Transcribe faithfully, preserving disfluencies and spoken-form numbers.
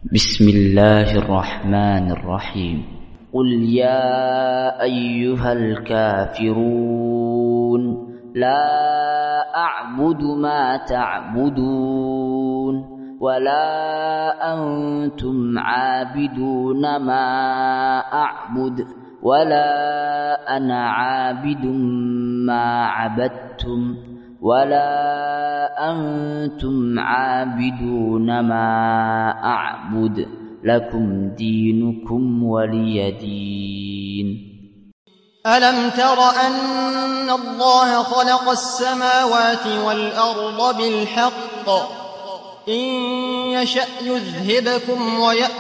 بسم الله الرحمن الرحيم. قل يا أيها الكافرون لا أعبد ما تعبدون ولا أنتم عابدون ما أعبد ولا أنا عابد ما عبدتم ولا أنتم عابدون ما أعبد لكم دينكم ولي دين. ألم تر أن الله خلق السماوات والأرض بالحق إن يشأ يذهبكم ويأتي